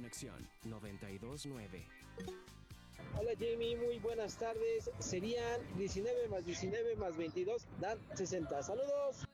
Conexión 92.9. Hola Jamie, muy buenas tardes. Serían 19 más 19 más 22, dan 60. Saludos.